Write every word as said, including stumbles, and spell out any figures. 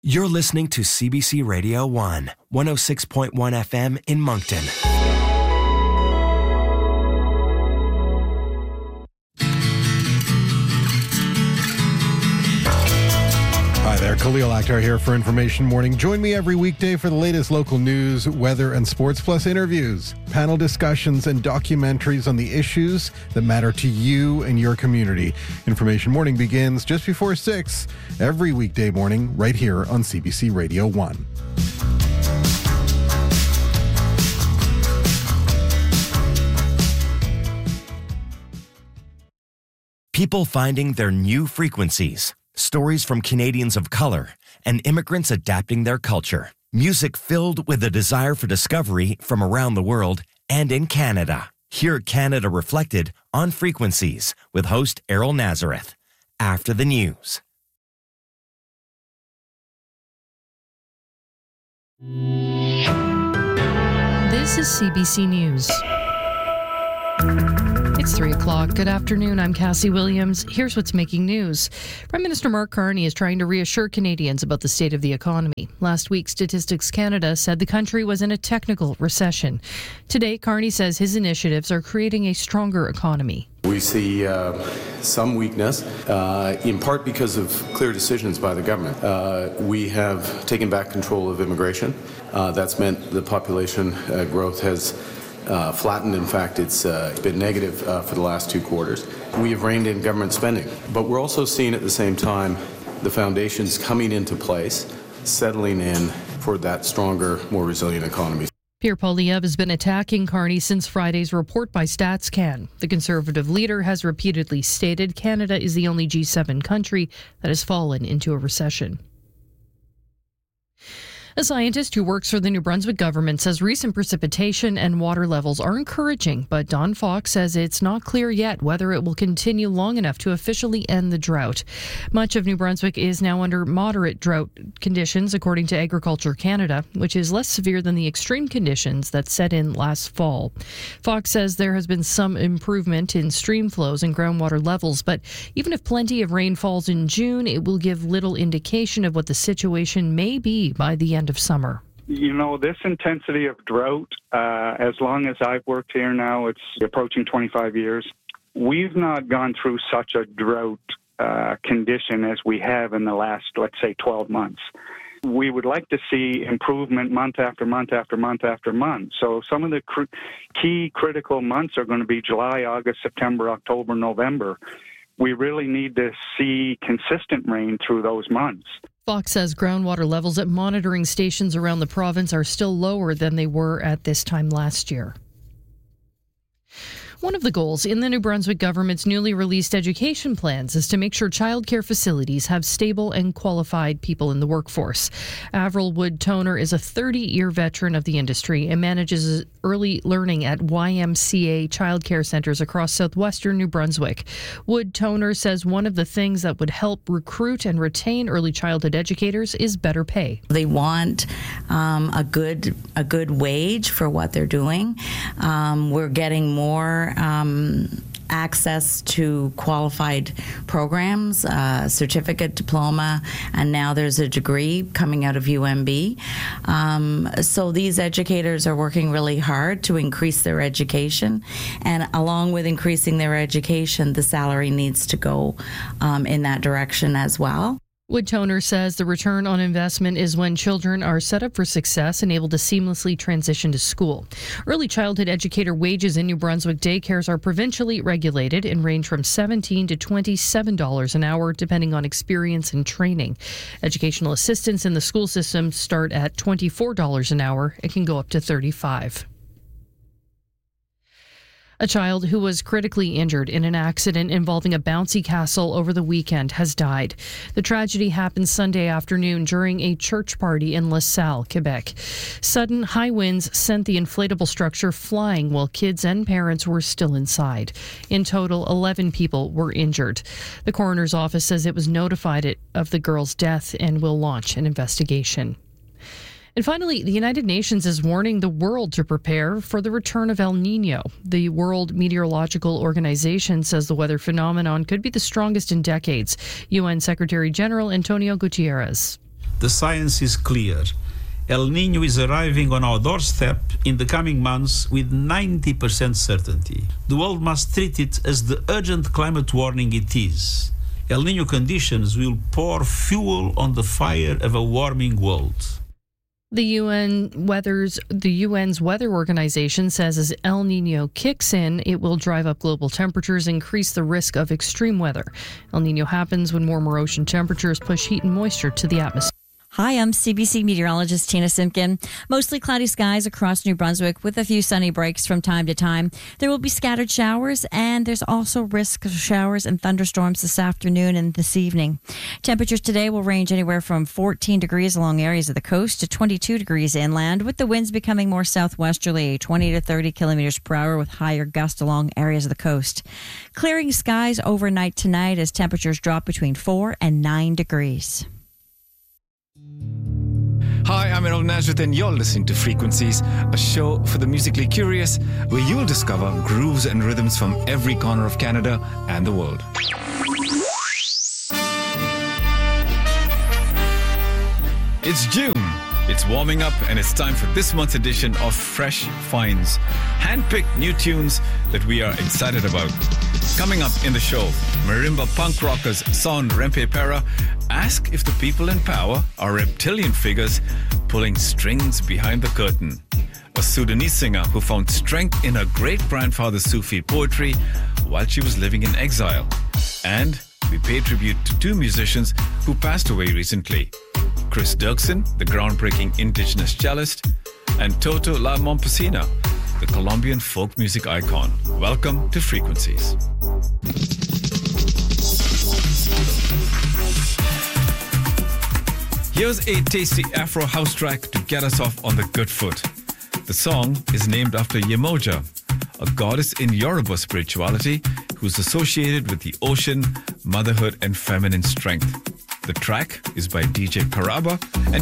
You're listening to C B C Radio one, one oh six point one F M in Moncton. Hi there, Khalil Akhtar here for Information Morning. Join me every weekday for the latest local news, weather, and sports, plus interviews, panel discussions, and documentaries on the issues that matter to you and your community. Information Morning begins just before six every weekday morning right here on C B C Radio one. People finding their new frequencies. Stories from Canadians of color and immigrants adapting their culture. Music filled with a desire for discovery from around the world and in Canada. Hear Canada Reflected on Frequencies with host Errol Nazareth. After the news. This is C B C News. It's three o'clock. Good afternoon. I'm Cassie Williams. Here's what's making news. Prime Minister Mark Carney is trying to reassure Canadians about the state of the economy. Last week, Statistics Canada said the country was in a technical recession. Today, Carney says his initiatives are creating a stronger economy. We see uh, some weakness, uh, in part because of clear decisions by the government. Uh, we have taken back control of immigration. Uh, that's meant the population uh, growth has Uh, flattened. In fact, it's uh, been negative uh, for the last two quarters. We have reined in government spending, but we're also seeing at the same time the foundations coming into place, settling in for that stronger, more resilient economy. Pierre Poilievre has been attacking Carney since Friday's report by StatsCan. The Conservative leader has repeatedly stated Canada is the only G seven country that has fallen into a recession. A scientist who works for the New Brunswick government says recent precipitation and water levels are encouraging, but Don Fox says it's not clear yet whether it will continue long enough to officially end the drought. Much of New Brunswick is now under moderate drought conditions, according to Agriculture Canada, which is less severe than the extreme conditions that set in last fall. Fox says there has been some improvement in stream flows and groundwater levels, but even if plenty of rain falls in June, it will give little indication of what the situation may be by the end of summer. You know, this intensity of drought, uh, as long as I've worked here now, it's approaching twenty-five years. We've not gone through such a drought uh, condition as we have in the last, let's say, twelve months. We would like to see improvement month after month after month after month. So some of the cr- key critical months are going to be July, August, September, October, November. We really need to see consistent rain through those months. Fox says groundwater levels at monitoring stations around the province are still lower than they were at this time last year. One of the goals in the New Brunswick government's newly released education plans is to make sure childcare facilities have stable and qualified people in the workforce. Avril Wood-Toner is a thirty-year veteran of the industry and manages early learning at Y M C A childcare centres across southwestern New Brunswick. Wood-Toner says one of the things that would help recruit and retain early childhood educators is better pay. They want um, a good a good wage for what they're doing. Um, we're getting more Um, access to qualified programs, uh, certificate, diploma, and now there's a degree coming out of U M B. Um, so these educators are working really hard to increase their education, and along with increasing their education, the salary needs to go um, in that direction as well. Wood-Toner says the return on investment is when children are set up for success and able to seamlessly transition to school. Early childhood educator wages in New Brunswick daycares are provincially regulated and range from seventeen dollars to twenty-seven dollars an hour, depending on experience and training. Educational assistants in the school system start at twenty-four dollars an hour. It can go up to thirty-five dollars. A child who was critically injured in an accident involving a bouncy castle over the weekend has died. The tragedy happened Sunday afternoon during a church party in LaSalle, Quebec. Sudden high winds sent the inflatable structure flying while kids and parents were still inside. In total, eleven people were injured. The coroner's office says it was notified of the girl's death and will launch an investigation. And finally, the United Nations is warning the world to prepare for the return of El Nino. The World Meteorological Organization says the weather phenomenon could be the strongest in decades. U N Secretary General Antonio Guterres. the science is clear. El Niño is arriving on our doorstep in the coming months with ninety percent certainty. The world must treat it as the urgent climate warning it is. El Niño conditions will pour fuel on the fire of a warming world. The U N weather's the U N's weather organization says as El Niño kicks in, it will drive up global temperatures, increase the risk of extreme weather. El Niño happens when warmer ocean temperatures push heat and moisture to the atmosphere. Hi, I'm C B C meteorologist Tina Simpkin. Mostly cloudy skies across New Brunswick with a few sunny breaks from time to time. There will be scattered showers, and there's also risk of showers and thunderstorms this afternoon and this evening. Temperatures today will range anywhere from fourteen degrees along areas of the coast to twenty-two degrees inland, with the winds becoming more southwesterly, twenty to thirty kilometers per hour, with higher gusts along areas of the coast. Clearing skies overnight tonight as temperatures drop between four and nine degrees. Hi, I'm Errol Nazareth, and you're listening to Frequencies, a show for the musically curious, where you'll discover grooves and rhythms from every corner of Canada and the world. It's June. It's warming up, and it's time for this month's edition of Fresh Finds. Handpicked new tunes that we are excited about. Coming up in the show, marimba punk rockers Son Rempe Pera ask if the people in power are reptilian figures pulling strings behind the curtain. A Sudanese singer who found strength in her great-grandfather's Sufi poetry while she was living in exile. And we pay tribute to two musicians who passed away recently. Chris Dirksen, the groundbreaking indigenous cellist, and Toto La Momposina, the Colombian folk music icon. Welcome to Frequencies. Here's a tasty Afro house track to get us off on the good foot. The song is named after Yemoja, a goddess in Yoruba spirituality who's associated with the ocean, motherhood, and feminine strength. The track is by D J Paraba and